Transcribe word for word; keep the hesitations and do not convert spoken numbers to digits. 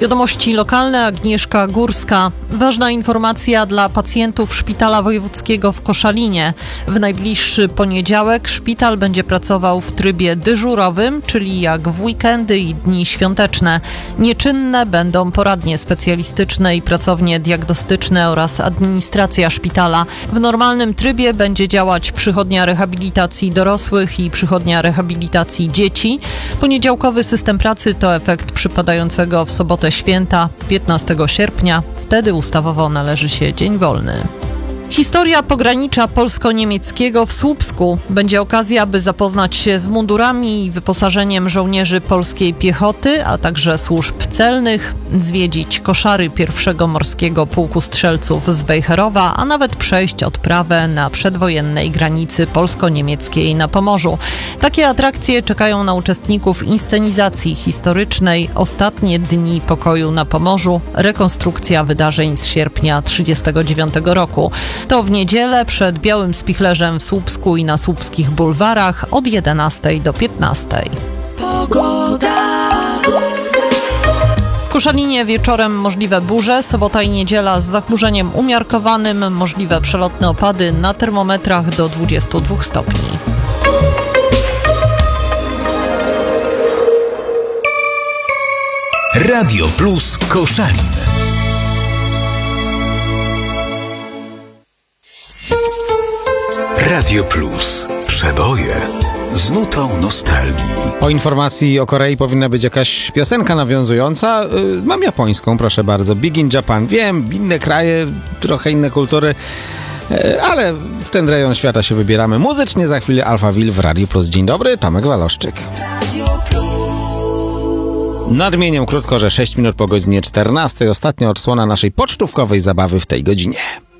Wiadomości lokalne, Agnieszka Górska. Ważna informacja dla pacjentów Szpitala Wojewódzkiego w Koszalinie. W najbliższy poniedziałek szpital będzie pracował w trybie dyżurowym, czyli jak w weekendy i dni świąteczne. Nieczynne będą poradnie specjalistyczne i pracownie diagnostyczne oraz administracja szpitala. W normalnym trybie będzie działać przychodnia rehabilitacji dorosłych i przychodnia rehabilitacji dzieci. Poniedziałkowy system pracy to efekt przypadającego w sobotę święta, piętnastego sierpnia. Wtedy ustawowo należy się dzień wolny. Historia pogranicza polsko-niemieckiego w Słupsku. Będzie okazja, by zapoznać się z mundurami i wyposażeniem żołnierzy polskiej piechoty, a także służb celnych, zwiedzić koszary pierwszego Morskiego Pułku Strzelców z Wejherowa, a nawet przejść odprawę na przedwojennej granicy polsko-niemieckiej na Pomorzu. Takie atrakcje czekają na uczestników inscenizacji historycznej Ostatnie dni pokoju na Pomorzu, rekonstrukcja wydarzeń z sierpnia trzydziestego dziewiątego roku. To w niedzielę przed Białym Spichlerzem w Słupsku i na słupskich bulwarach od jedenastej do piętnastej. Pogoda. W Koszalinie wieczorem możliwe burze, sobota i niedziela z zachmurzeniem umiarkowanym, możliwe przelotne opady na termometrach do dwudziestu dwóch stopni. Radio Plus Koszalin. Radio Plus. Przeboje z nutą nostalgii. Po informacji o Korei powinna być jakaś piosenka nawiązująca. Yy, mam japońską, proszę bardzo. Big in Japan. Wiem, inne kraje, trochę inne kultury, yy, ale w ten rejon świata się wybieramy. Muzycznie za chwilę Alphaville w Radio Plus. Dzień dobry, Tomek Waloszczyk. Nadmienię krótko, że sześć minut po godzinie czternastej. Ostatnia odsłona naszej pocztówkowej zabawy w tej godzinie.